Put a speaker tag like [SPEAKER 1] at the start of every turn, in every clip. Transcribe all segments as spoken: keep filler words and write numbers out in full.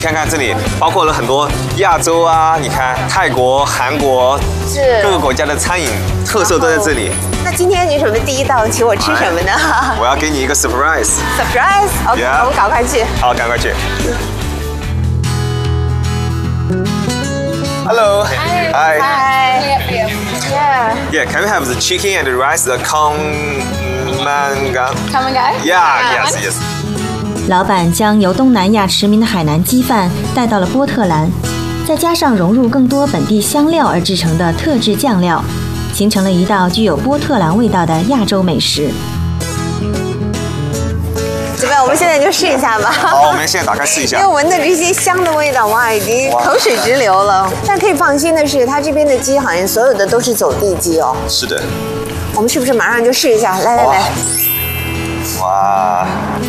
[SPEAKER 1] 看看这里，包括了很多亚洲啊，你看泰国、韩国，
[SPEAKER 2] 是
[SPEAKER 1] 各个国家的餐饮特色都在这里。
[SPEAKER 2] 那今天你准备第一道请我吃什么呢？
[SPEAKER 1] 我要给你一个 surprise。
[SPEAKER 2] surprise，OK，、okay, yeah. 我们赶快去。
[SPEAKER 1] 好，赶快去。Hello.
[SPEAKER 2] Hi.
[SPEAKER 1] Hi.
[SPEAKER 2] Hi. Yeah.
[SPEAKER 1] Yeah. Can we have the chicken and the rice, the Kamangan?
[SPEAKER 2] Kamangan?
[SPEAKER 1] Yeah. Yes. Yes.
[SPEAKER 3] 老板将由东南亚驰名的海南鸡饭带到了波特兰，再加上融入更多本地香料而制成的特制酱料，形成了一道具有波特兰味道的亚洲美食。
[SPEAKER 2] 怎么样？我们现在就试一下吧。
[SPEAKER 1] 好，我们现在打开试一下。
[SPEAKER 2] 因为闻的这些香的味道，哇，已经口水直流了。但可以放心的是，它这边的鸡好像所有的都是走地鸡哦。
[SPEAKER 1] 是的。
[SPEAKER 2] 我们是不是马上就试一下？来来来。
[SPEAKER 1] 哇。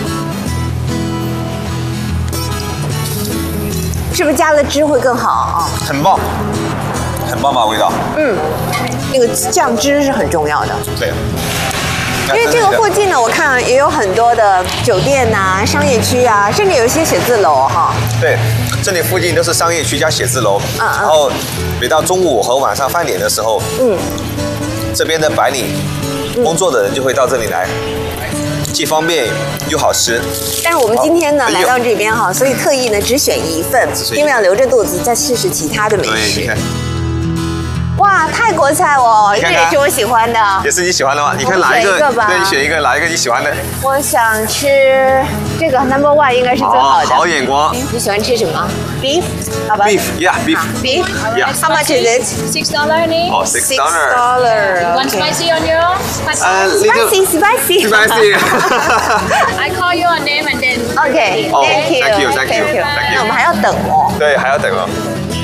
[SPEAKER 2] 是不是加了汁会更好啊？
[SPEAKER 1] 很棒，很棒吧味道。
[SPEAKER 2] 嗯，那个酱汁是很重要的。
[SPEAKER 1] 对。
[SPEAKER 2] 因为这个附近呢，我看也有很多的酒店呐、啊、商业区啊，甚至有一些写字楼哈。
[SPEAKER 1] 对，这里附近都是商业区加写字楼。嗯嗯。然后每到中午和晚上饭点的时候，嗯，这边的白领工作的人就会到这里来。既方便又好吃，
[SPEAKER 2] 但是我们今天呢来到这边哈，所以特意呢只选一份，因为要留着肚子再试试其他的美食。
[SPEAKER 1] 对，你看，
[SPEAKER 2] 哇，泰国菜哦，这也是我喜欢的，
[SPEAKER 1] 也是你喜欢的吗？你看哪一个？对，你选一个，哪一个你喜欢的？
[SPEAKER 2] 我想吃这个 number one 应该是最好的。
[SPEAKER 1] 好眼光。
[SPEAKER 2] 你喜欢吃什么 ？Beef， 好吧
[SPEAKER 1] ？Beef， yeah， beef。
[SPEAKER 2] Beef，
[SPEAKER 1] yeah。
[SPEAKER 2] How much is it?
[SPEAKER 4] Six dollar only.
[SPEAKER 1] Oh, six dollar.
[SPEAKER 2] dollar.
[SPEAKER 4] One spicy on your own?
[SPEAKER 2] Spicy, spicy.
[SPEAKER 1] Spicy.
[SPEAKER 4] I call your name and then.
[SPEAKER 2] Okay.
[SPEAKER 1] Oh,
[SPEAKER 2] thank you.
[SPEAKER 1] Thank you. Thank you. Thank you.
[SPEAKER 2] 那我们还要等哦。
[SPEAKER 1] 对，还要等哦。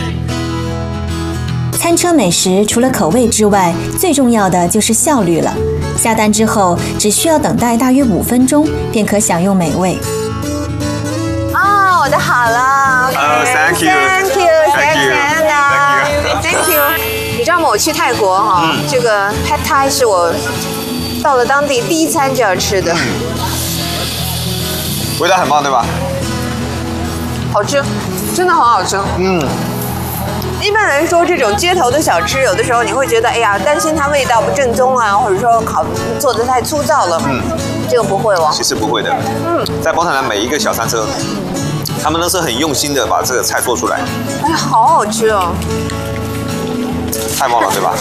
[SPEAKER 3] 餐车美食除了口味之外，最重要的就是效率了。下单之后，只需要等待大约五分钟，便可享用美味。
[SPEAKER 2] 哦，我的好了。
[SPEAKER 1] Oh, thank you.
[SPEAKER 2] Thank you.
[SPEAKER 1] Thank you.
[SPEAKER 2] Thank you. 你知道吗？我去泰国哈，
[SPEAKER 1] 嗯、
[SPEAKER 2] 这个 Pad Thai 是我到了当地第一餐就要吃的。
[SPEAKER 1] 嗯、味道很棒，对吧？
[SPEAKER 2] 好吃，真的很好吃。嗯。一般来说，这种街头的小吃，有的时候你会觉得，哎呀，担心它味道不正宗啊，或者说烤做的太粗糙了。嗯，这个不会哦。
[SPEAKER 1] 其实不会的。嗯，在波特兰每一个小餐车，他们都是很用心的把这个菜做出来。
[SPEAKER 2] 哎呀，好好吃哦！
[SPEAKER 1] 太棒了，对吧？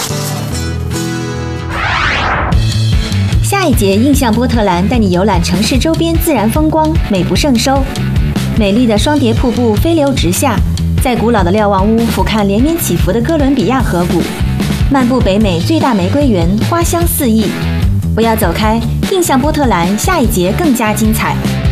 [SPEAKER 3] 下一节印象波特兰带你游览城市周边自然风光，美不胜收。美丽的双叠瀑布飞流直下。在古老的瞭望屋俯瞰连绵起伏的哥伦比亚河谷，漫步北美最大玫瑰园，花香四溢。不要走开，印象波特兰下一节更加精彩。